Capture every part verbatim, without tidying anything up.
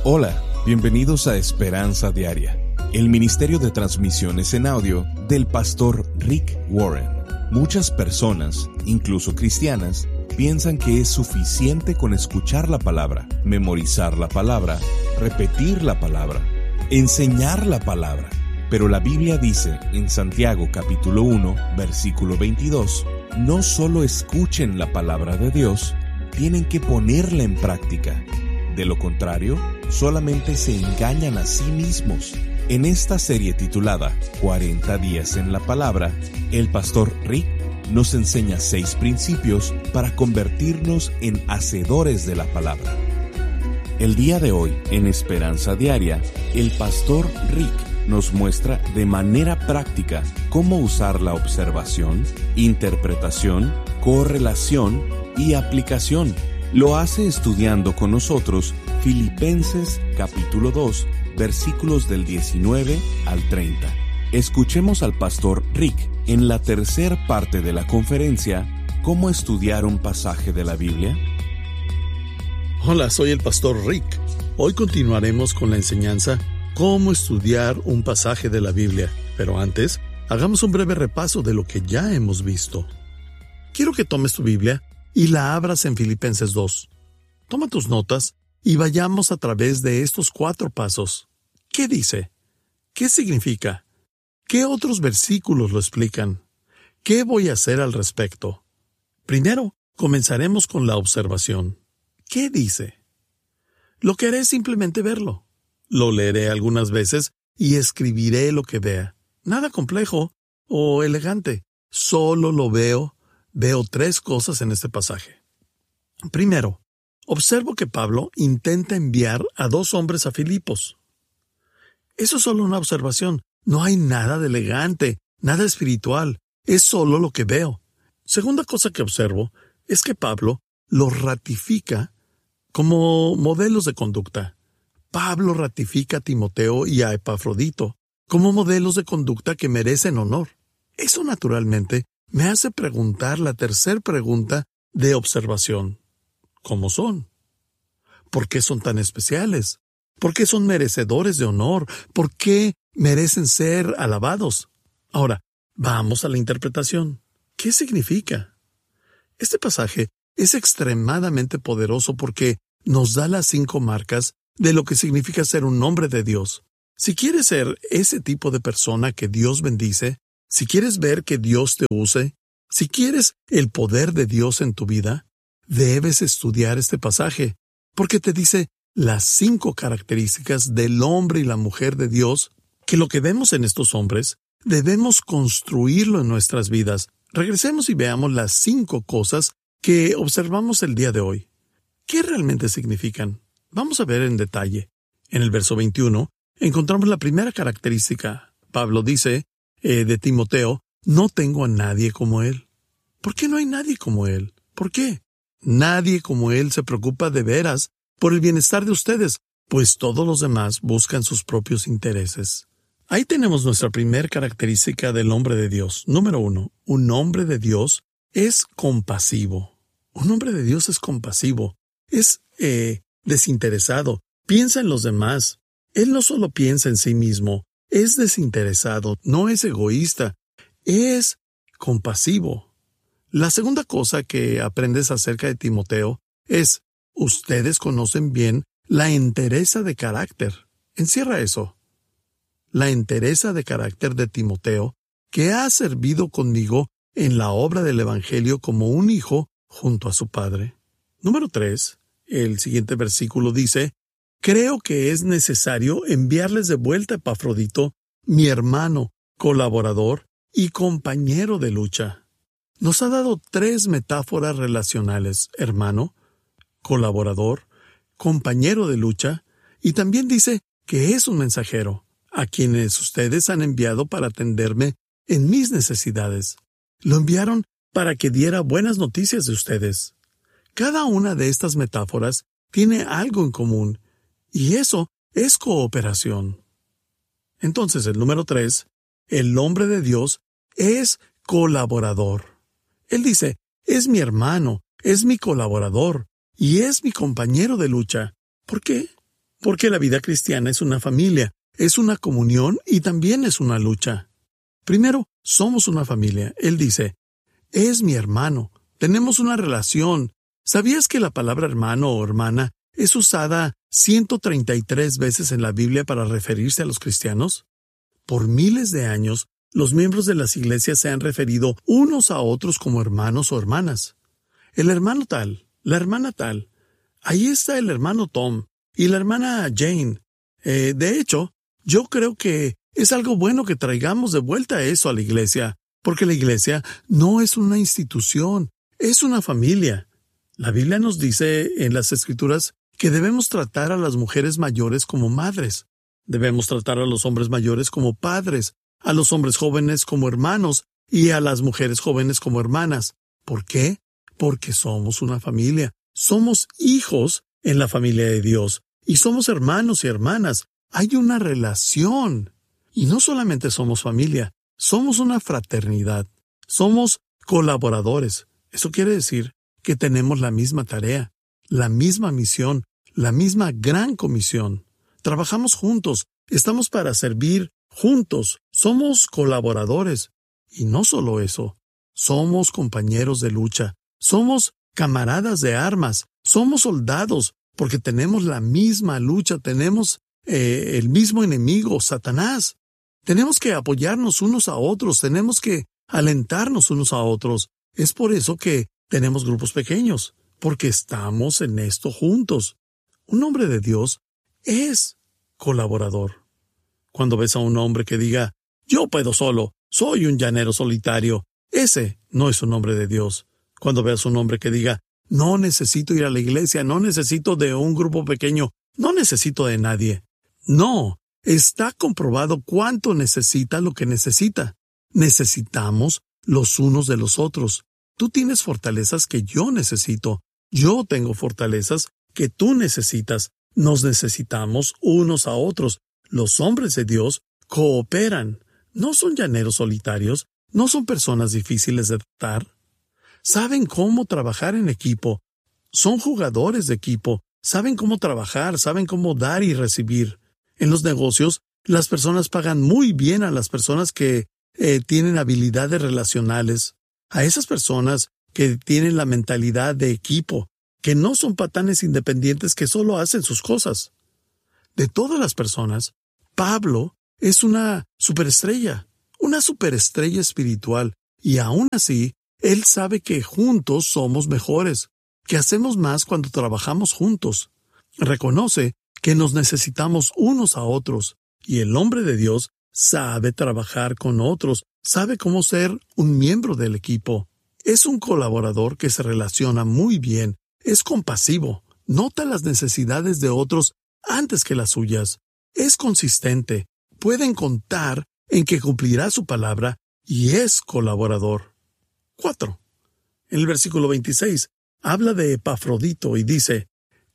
Hola, bienvenidos a Esperanza Diaria, el ministerio de transmisiones en audio del pastor Rick Warren. Muchas personas, incluso cristianas, piensan que es suficiente con escuchar la palabra, memorizar la palabra, repetir la palabra, enseñar la palabra. Pero la Biblia dice en Santiago capítulo uno, versículo veintidós, no solo escuchen la palabra de Dios, tienen que ponerla en práctica. De lo contrario, solamente se engañan a sí mismos. En esta serie titulada cuarenta días en la palabra, el pastor Rick nos enseña seis principios para convertirnos en hacedores de la palabra. El día de hoy, en Esperanza Diaria, el pastor Rick nos muestra de manera práctica cómo usar la observación, interpretación, correlación y aplicación. Lo hace estudiando con nosotros Filipenses capítulo dos, versículos del diecinueve al treinta. Escuchemos al pastor Rick en la tercera parte de la conferencia ¿Cómo estudiar un pasaje de la Biblia? Hola, soy el pastor Rick. Hoy continuaremos con la enseñanza Cómo estudiar un pasaje de la Biblia. Pero antes, hagamos un breve repaso de lo que ya hemos visto. Quiero que tomes tu Biblia y la abras en Filipenses dos. Toma tus notas y vayamos a través de estos cuatro pasos. ¿Qué dice? ¿Qué significa? ¿Qué otros versículos lo explican? ¿Qué voy a hacer al respecto? Primero, comenzaremos con la observación. ¿Qué dice? Lo que haré es simplemente verlo. Lo leeré algunas veces y escribiré lo que vea. Nada complejo o elegante. Solo lo veo. Veo tres cosas en este pasaje. Primero, observo que Pablo intenta enviar a dos hombres a Filipos. Eso es solo una observación. No hay nada de elegante, nada espiritual. Es solo lo que veo. Segunda cosa que observo es que Pablo los ratifica como modelos de conducta. Pablo ratifica a Timoteo y a Epafrodito como modelos de conducta que merecen honor. Eso naturalmente me hace preguntar la tercera pregunta de observación. ¿Cómo son? ¿Por qué son tan especiales? ¿Por qué son merecedores de honor? ¿Por qué merecen ser alabados? Ahora, vamos a la interpretación. ¿Qué significa? Este pasaje es extremadamente poderoso porque nos da las cinco marcas de lo que significa ser un hombre de Dios. Si quieres ser ese tipo de persona que Dios bendice, si quieres ver que Dios te use, si quieres el poder de Dios en tu vida, debes estudiar este pasaje, porque te dice las cinco características del hombre y la mujer de Dios, que lo que vemos en estos hombres, debemos construirlo en nuestras vidas. Regresemos y veamos las cinco cosas que observamos el día de hoy. ¿Qué realmente significan? Vamos a ver en detalle. En el verso veintiuno, encontramos la primera característica. Pablo dice eh, de Timoteo, no tengo a nadie como él. ¿Por qué no hay nadie como él? ¿Por qué? Nadie como él se preocupa de veras por el bienestar de ustedes, pues todos los demás buscan sus propios intereses. Ahí tenemos nuestra primera característica del hombre de Dios. Número uno, un hombre de Dios es compasivo. Un hombre de Dios es compasivo. Es eh, desinteresado. Piensa en los demás. Él no solo piensa en sí mismo. Es desinteresado. No es egoísta. Es compasivo. La segunda cosa que aprendes acerca de Timoteo es, ustedes conocen bien la entereza de carácter. Encierra eso. La entereza de carácter de Timoteo, que ha servido conmigo en la obra del Evangelio como un hijo junto a su padre. Número tres, el siguiente versículo dice, creo que es necesario enviarles de vuelta a Epafrodito, mi hermano, colaborador y compañero de lucha. Nos ha dado tres metáforas relacionales, hermano, colaborador, compañero de lucha, y también dice que es un mensajero, a quienes ustedes han enviado para atenderme en mis necesidades. Lo enviaron para que diera buenas noticias de ustedes. Cada una de estas metáforas tiene algo en común, y eso es cooperación. Entonces, el número tres, el hombre de Dios es colaborador. Él dice, es mi hermano, es mi colaborador, y es mi compañero de lucha. ¿Por qué? porque la vida cristiana es una familia, es una comunión y también es una lucha. Primero, somos una familia. Él dice, es mi hermano, tenemos una relación. ¿Sabías que la palabra hermano o hermana es usada ciento treinta y tres veces en la Biblia para referirse a los cristianos? Por miles de años, los miembros de las iglesias se han referido unos a otros como hermanos o hermanas. El hermano tal, la hermana tal. Ahí está el hermano Tom y la hermana Jane. Eh, de hecho, yo creo que es algo bueno que traigamos de vuelta eso a la iglesia, porque la iglesia no es una institución, es una familia. La Biblia nos dice en las Escrituras que debemos tratar a las mujeres mayores como madres. Debemos tratar a los hombres mayores como padres, a los hombres jóvenes como hermanos y a las mujeres jóvenes como hermanas. ¿Por qué? Porque somos una familia. Somos hijos en la familia de Dios y somos hermanos y hermanas. Hay una relación. Y no solamente somos familia, somos una fraternidad. Somos colaboradores. Eso quiere decir que tenemos la misma tarea, la misma misión, la misma gran comisión. Trabajamos juntos, estamos para servir juntos, somos colaboradores. Y no solo eso, somos compañeros de lucha, somos camaradas de armas, somos soldados, porque tenemos la misma lucha, tenemos eh, el mismo enemigo, Satanás. Tenemos que apoyarnos unos a otros, tenemos que alentarnos unos a otros. Es por eso que tenemos grupos pequeños, porque estamos en esto juntos. Un hombre de Dios es colaborador. Cuando ves a un hombre que diga, yo puedo solo, soy un llanero solitario, ese no es un hombre de Dios. Cuando veas a un hombre que diga, no necesito ir a la iglesia, no necesito de un grupo pequeño, no necesito de nadie. No, está comprobado cuánto necesita lo que necesita. Necesitamos los unos de los otros. Tú tienes fortalezas que yo necesito. Yo tengo fortalezas que tú necesitas. Nos necesitamos unos a otros. Los hombres de Dios cooperan. No son llaneros solitarios, no son personas difíciles de tratar. Saben cómo trabajar en equipo. Son jugadores de equipo. Saben cómo trabajar, saben cómo dar y recibir. En los negocios, las personas pagan muy bien a las personas que eh, tienen habilidades relacionales. A esas personas que tienen la mentalidad de equipo, que no son patanes independientes que solo hacen sus cosas. De todas las personas, Pablo es una superestrella, una superestrella espiritual, y aún así, él sabe que juntos somos mejores, que hacemos más cuando trabajamos juntos. Reconoce que nos necesitamos unos a otros, y el hombre de Dios sabe trabajar con otros, sabe cómo ser un miembro del equipo. Es un colaborador que se relaciona muy bien, es compasivo, nota las necesidades de otros antes que las suyas, es consistente, pueden contar en que cumplirá su palabra y es colaborador. cuatro. En el versículo veintiséis habla de Epafrodito y dice,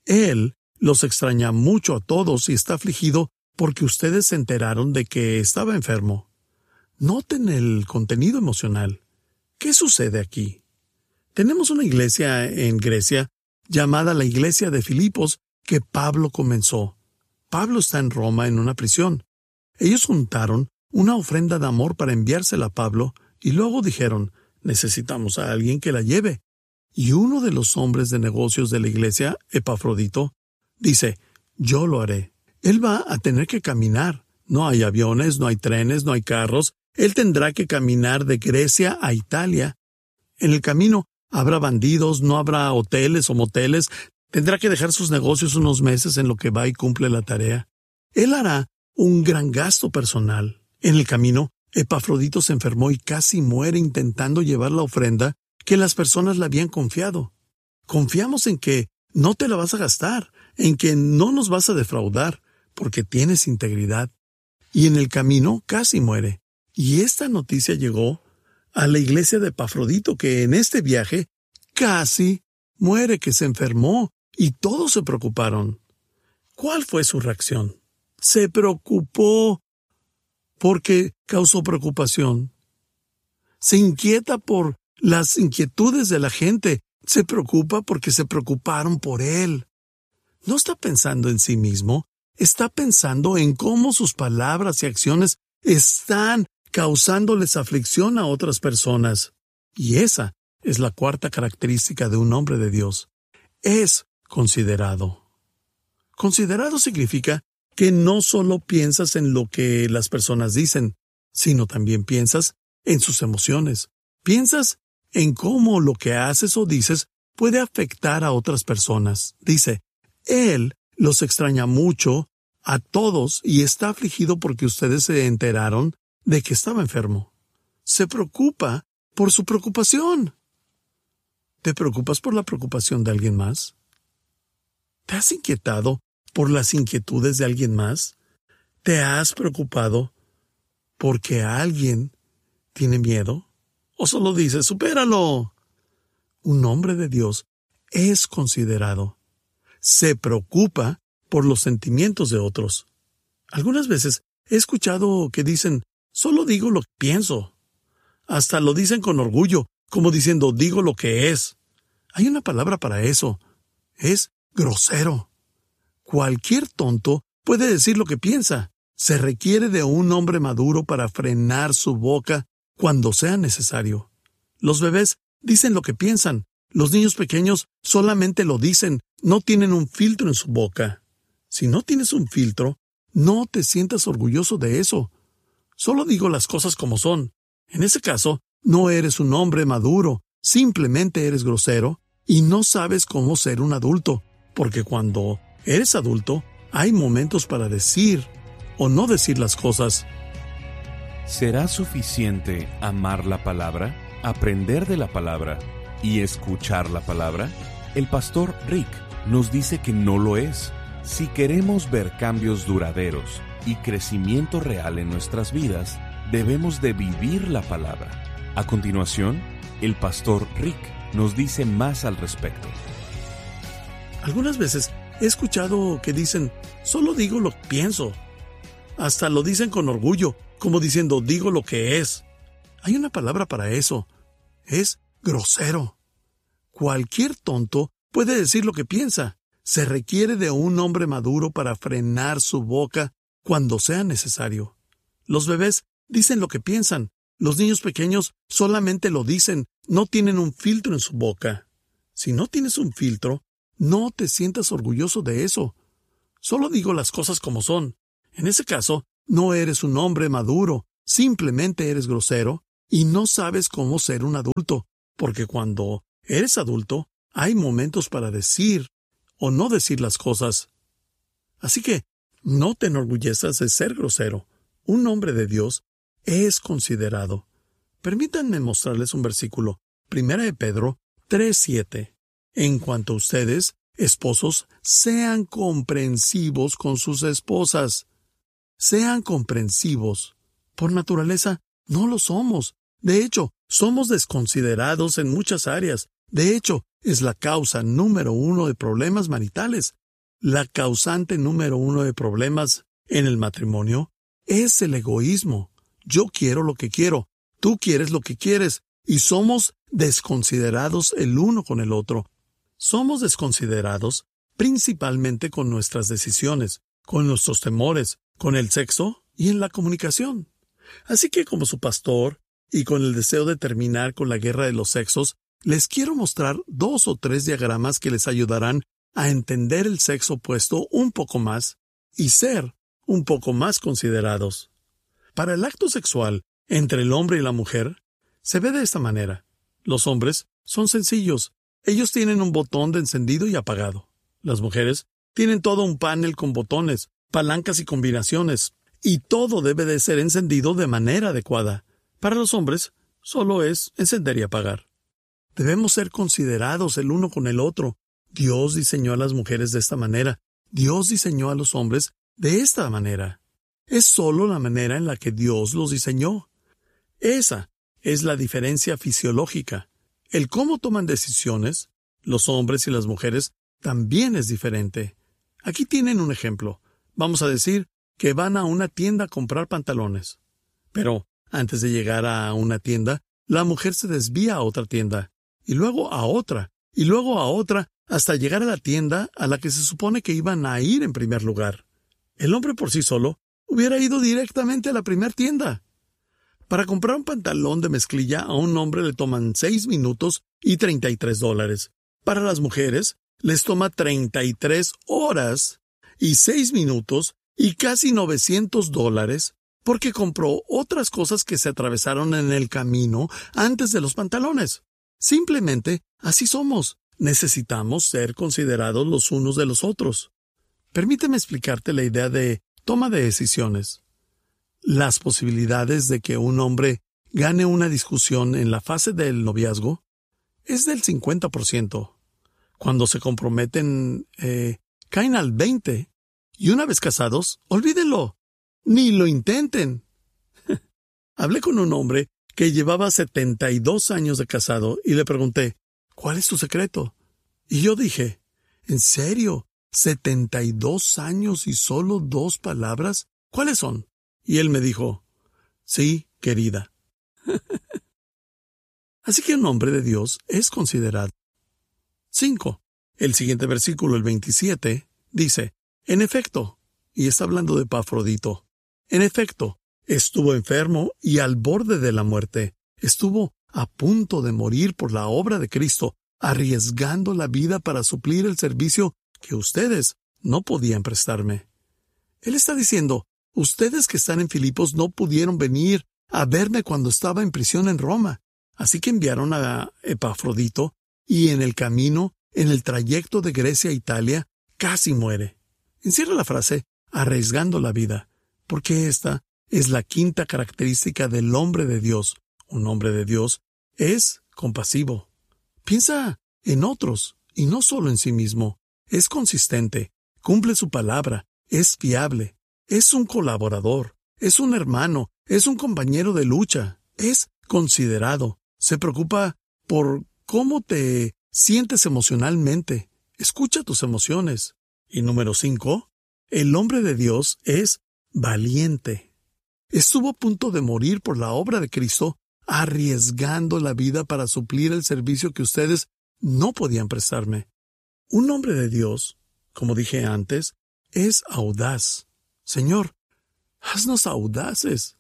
él los extraña mucho a todos y está afligido porque ustedes se enteraron de que estaba enfermo. Noten el contenido emocional. ¿Qué sucede aquí? Tenemos una iglesia en Grecia llamada la Iglesia de Filipos que Pablo comenzó. Pablo está en Roma en una prisión. Ellos juntaron una ofrenda de amor para enviársela a Pablo y luego dijeron, necesitamos a alguien que la lleve. Y uno de los hombres de negocios de la iglesia, Epafrodito, dice, yo lo haré. Él va a tener que caminar. No hay aviones, no hay trenes, no hay carros. Él tendrá que caminar de Grecia a Italia. En el camino habrá bandidos, no habrá hoteles o moteles. Tendrá que dejar sus negocios unos meses en lo que va y cumple la tarea. Él hará un gran gasto personal. En el camino, Epafrodito se enfermó y casi muere intentando llevar la ofrenda que las personas le habían confiado. Confiamos en que no te la vas a gastar, en que no nos vas a defraudar, porque tienes integridad. Y en el camino casi muere. Y esta noticia llegó a la iglesia de Epafrodito, que en este viaje casi muere, que se enfermó, y todos se preocuparon. ¿Cuál fue su reacción? Se preocupó porque causó preocupación. Se inquieta por las inquietudes de la gente. Se preocupa porque se preocuparon por él. No está pensando en sí mismo, está pensando en cómo sus palabras y acciones están causándoles aflicción a otras personas. Y esa es la cuarta característica de un hombre de Dios. Es considerado. Considerado significa que no solo piensas en lo que las personas dicen, sino también piensas en sus emociones. Piensas en cómo lo que haces o dices puede afectar a otras personas. Dice, Él los extraña mucho a todos y está afligido porque ustedes se enteraron de que estaba enfermo. Se preocupa por su preocupación. ¿Te preocupas por la preocupación de alguien más? ¿Te has inquietado por las inquietudes de alguien más? ¿Te has preocupado porque alguien tiene miedo? ¿O solo dices, supéralo? Un hombre de Dios es considerado. Se preocupa por los sentimientos de otros. Algunas veces he escuchado que dicen, solo digo lo que pienso. Hasta lo dicen con orgullo, como diciendo, digo lo que es. Hay una palabra para eso. Es grosero. Cualquier tonto puede decir lo que piensa. Se requiere de un hombre maduro para frenar su boca cuando sea necesario. Los bebés dicen lo que piensan. Los niños pequeños solamente lo dicen, no tienen un filtro en su boca. Si no tienes un filtro, no te sientas orgulloso de eso. Solo digo las cosas como son. En ese caso, no eres un hombre maduro, simplemente eres grosero y no sabes cómo ser un adulto, porque cuando eres adulto, hay momentos para decir o no decir las cosas. ¿Será suficiente amar la palabra, aprender de la palabra y escuchar la palabra? El pastor Rick nos dice que no lo es. Si queremos ver cambios duraderos y crecimiento real en nuestras vidas, debemos de vivir la palabra. A continuación, el pastor Rick nos dice más al respecto. Algunas veces he escuchado que dicen, solo digo lo que pienso. Hasta lo dicen con orgullo, como diciendo, digo lo que es. Hay una palabra para eso. Es grosero. Cualquier tonto puede decir lo que piensa. Se requiere de un hombre maduro para frenar su boca cuando sea necesario. Los bebés dicen lo que piensan. Los niños pequeños solamente lo dicen, no tienen un filtro en su boca. Si no tienes un filtro, no te sientas orgulloso de eso. Solo digo las cosas como son. En ese caso, no eres un hombre maduro, simplemente eres grosero y no sabes cómo ser un adulto, porque cuando eres adulto, hay momentos para decir o no decir las cosas. Así que, no te enorgullezcas de ser grosero. Un hombre de Dios es considerado. Permítanme mostrarles un versículo. Primera de Pedro tres siete. En cuanto a ustedes, esposos, sean comprensivos con sus esposas. Sean comprensivos. Por naturaleza, no lo somos. De hecho, somos desconsiderados en muchas áreas. De hecho, es la causa número uno de problemas maritales. La causante número uno de problemas en el matrimonio es el egoísmo. Yo quiero lo que quiero, tú quieres lo que quieres, y somos desconsiderados el uno con el otro. Somos desconsiderados principalmente con nuestras decisiones, con nuestros temores, con el sexo y en la comunicación. Así que como su pastor, y con el deseo de terminar con la guerra de los sexos, les quiero mostrar dos o tres diagramas que les ayudarán a entender el sexo opuesto un poco más y ser un poco más considerados. Para el acto sexual entre el hombre y la mujer, se ve de esta manera. Los hombres son sencillos. Ellos tienen un botón de encendido y apagado. Las mujeres tienen todo un panel con botones, palancas y combinaciones, y todo debe de ser encendido de manera adecuada. Para los hombres, solo es encender y apagar. Debemos ser considerados el uno con el otro. Dios diseñó a las mujeres de esta manera. Dios diseñó a los hombres de esta manera. Es solo la manera en la que Dios los diseñó. Esa es la diferencia fisiológica. El cómo toman decisiones, los hombres y las mujeres, también es diferente. Aquí tienen un ejemplo. Vamos a decir que van a una tienda a comprar pantalones. Pero antes de llegar a una tienda, la mujer se desvía a otra tienda, y luego a otra, y luego a otra, hasta llegar a la tienda a la que se supone que iban a ir en primer lugar. El hombre por sí solo hubiera ido directamente a la primera tienda. Para comprar un pantalón de mezclilla a un hombre le toman seis minutos y treinta y tres dólares. Para las mujeres les toma treinta y tres horas y seis minutos y casi novecientos dólares porque compró otras cosas que se atravesaron en el camino antes de los pantalones. Simplemente así somos. Necesitamos ser considerados los unos de los otros. Permíteme explicarte la idea de toma de decisiones. Las posibilidades de que un hombre gane una discusión en la fase del noviazgo es del cincuenta por ciento. Cuando se comprometen, eh, caen al veinte por ciento. Y una vez casados, olvídenlo. Ni lo intenten. Hablé con un hombre que llevaba setenta y dos años de casado y le pregunté, ¿cuál es tu secreto? Y yo dije, ¿en serio? ¿setenta y dos años y solo dos palabras? ¿Cuáles son? Y él me dijo, sí, querida. Así que un hombre de Dios es considerado. cinco. El siguiente versículo, el veintisiete, dice, en efecto, y está hablando de Epafrodito, en efecto, estuvo enfermo y al borde de la muerte, estuvo a punto de morir por la obra de Cristo, arriesgando la vida para suplir el servicio que ustedes no podían prestarme. Él está diciendo, ustedes que están en Filipos no pudieron venir a verme cuando estaba en prisión en Roma, así que enviaron a Epafrodito y en el camino, en el trayecto de Grecia a Italia, casi muere. Encierra la frase, arriesgando la vida, porque esta es la quinta característica del hombre de Dios. Un hombre de Dios es compasivo. Piensa en otros y no solo en sí mismo. Es consistente, cumple su palabra, es fiable, es un colaborador, es un hermano, es un compañero de lucha, es considerado, se preocupa por cómo te sientes emocionalmente, escucha tus emociones. Y número cinco, el hombre de Dios es valiente. Estuvo a punto de morir por la obra de Cristo, arriesgando la vida para suplir el servicio que ustedes no podían prestarme. Un hombre de Dios, como dije antes, es audaz. Señor, haznos audaces.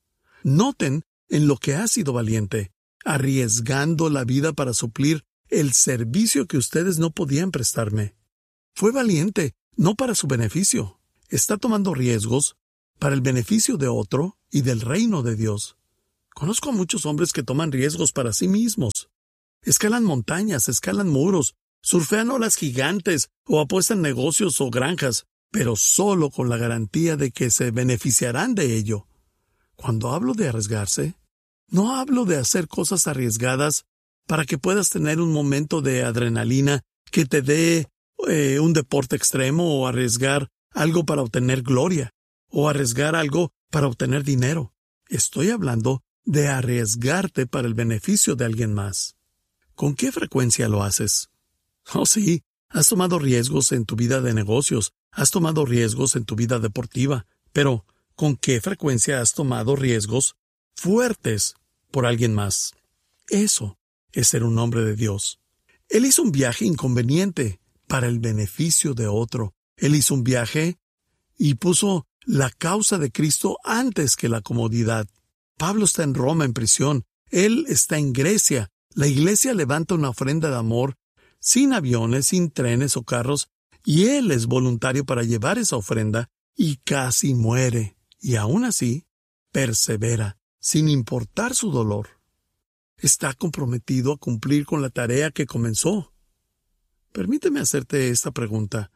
Noten en lo que ha sido valiente, arriesgando la vida para suplir el servicio que ustedes no podían prestarme. Fue valiente, no para su beneficio. Está tomando riesgos para el beneficio de otro y del reino de Dios. Conozco a muchos hombres que toman riesgos para sí mismos. Escalan montañas, escalan muros, surfean olas gigantes o apuestan negocios o granjas, pero solo con la garantía de que se beneficiarán de ello. Cuando hablo de arriesgarse, no hablo de hacer cosas arriesgadas para que puedas tener un momento de adrenalina que te dé eh, un deporte extremo o arriesgar algo para obtener gloria o arriesgar algo para obtener dinero. Estoy hablando de arriesgarte para el beneficio de alguien más. ¿Con qué frecuencia lo haces? Oh, sí, has tomado riesgos en tu vida de negocios, has tomado riesgos en tu vida deportiva, pero ¿con qué frecuencia has tomado riesgos fuertes por alguien más? Eso es ser un hombre de Dios. Él hizo un viaje inconveniente para el beneficio de otro. Él hizo un viaje y puso la causa de Cristo antes que la comodidad. Pablo está en Roma en prisión. Él está en Grecia. La iglesia levanta una ofrenda de amor sin aviones, sin trenes o carros, y él es voluntario para llevar esa ofrenda y casi muere. Y aún así, persevera, sin importar su dolor. Está comprometido a cumplir con la tarea que comenzó. Permíteme hacerte esta pregunta.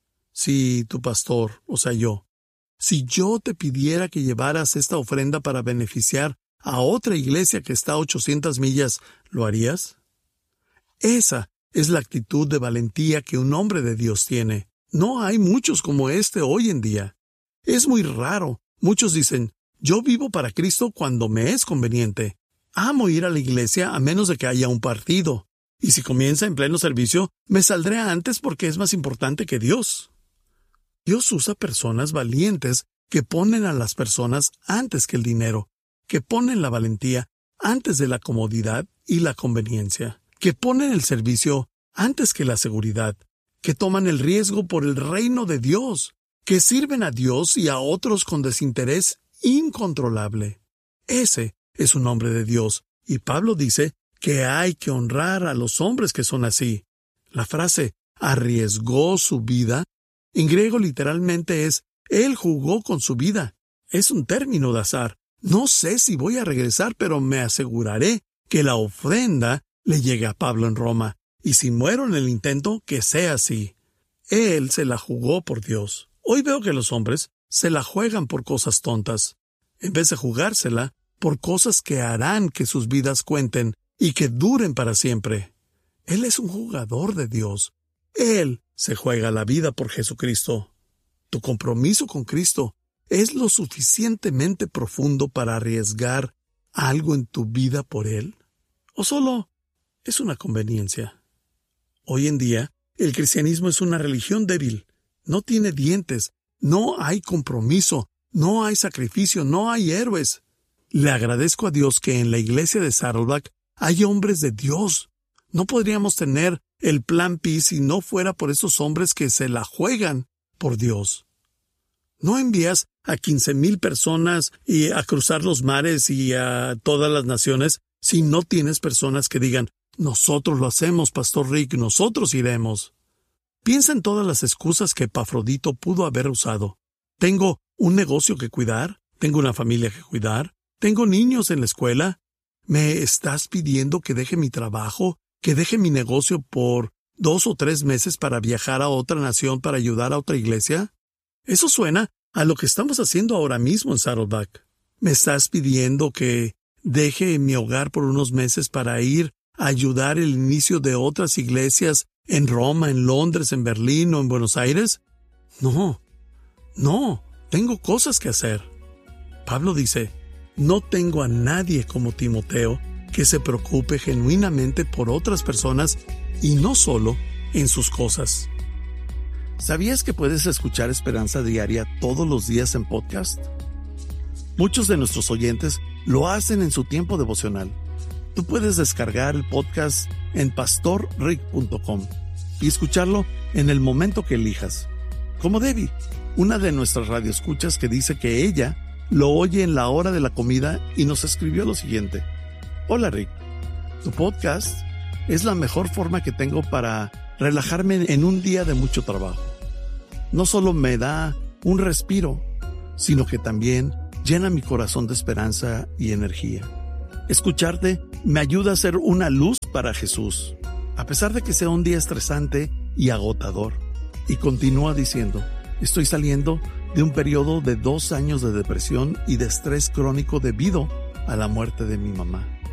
Si tu pastor, o sea yo, si yo te pidiera que llevaras esta ofrenda para beneficiar a otra iglesia que está a ochocientas millas, ¿lo harías? Esa es la actitud de valentía que un hombre de Dios tiene. No hay muchos como este hoy en día. Es muy raro. Muchos dicen, yo vivo para Cristo cuando me es conveniente. Amo ir a la iglesia a menos de que haya un partido. Y si comienza en pleno servicio, me saldré antes porque es más importante que Dios. Dios usa personas valientes que ponen a las personas antes que el dinero, que ponen la valentía antes de la comodidad y la conveniencia, que ponen el servicio antes que la seguridad, que toman el riesgo por el reino de Dios, que sirven a Dios y a otros con desinterés incontrolable. Ese es un hombre de Dios, y Pablo dice que hay que honrar a los hombres que son así. La frase arriesgó su vida en griego literalmente es él jugó con su vida. Es un término de azar. No sé si voy a regresar, pero me aseguraré que la ofrenda le llegue a Pablo en Roma, y si muero en el intento, que sea así. Él se la jugó por Dios. Hoy veo que los hombres se la juegan por cosas tontas, en vez de jugársela por cosas que harán que sus vidas cuenten y que duren para siempre. Él es un jugador de Dios. Él se juega la vida por Jesucristo. Tu compromiso con Cristo es lo suficientemente profundo para arriesgar algo en tu vida por Él, ¿o solo es una conveniencia? Hoy en día, el cristianismo es una religión débil. No tiene dientes, no hay compromiso, no hay sacrificio, no hay héroes. Le agradezco a Dios que en la iglesia de Saddleback hay hombres de Dios. No podríamos tener el plan P si no fuera por esos hombres que se la juegan por Dios. No envías a quince mil personas y a cruzar los mares y a todas las naciones si no tienes personas que digan, nosotros lo hacemos, Pastor Rick, nosotros iremos. Piensa en todas las excusas que Epafrodito pudo haber usado. Tengo un negocio que cuidar, tengo una familia que cuidar, tengo niños en la escuela. ¿Me estás pidiendo que deje mi trabajo, que deje mi negocio por dos o tres meses para viajar a otra nación para ayudar a otra iglesia? Eso suena a lo que estamos haciendo ahora mismo en Saddleback. ¿Me estás pidiendo que deje mi hogar por unos meses para ir a ayudar el inicio de otras iglesias en Roma, en Londres, en Berlín o en Buenos Aires? No, no, tengo cosas que hacer. Pablo dice, no tengo a nadie como Timoteo que se preocupe genuinamente por otras personas y no solo en sus cosas. ¿Sabías que puedes escuchar Esperanza Diaria todos los días en podcast? Muchos de nuestros oyentes lo hacen en su tiempo devocional. Tú puedes descargar el podcast en pastor rick punto com y escucharlo en el momento que elijas. Como Debbie, una de nuestras radioescuchas que dice que ella lo oye en la hora de la comida y nos escribió lo siguiente. Hola Rick, tu podcast es la mejor forma que tengo para relajarme en un día de mucho trabajo. No solo me da un respiro, sino que también llena mi corazón de esperanza y energía. Escucharte me ayuda a ser una luz para Jesús, a pesar de que sea un día estresante y agotador. Y continúa diciendo, estoy saliendo de un periodo de dos años de depresión y de estrés crónico debido a la muerte de mi mamá.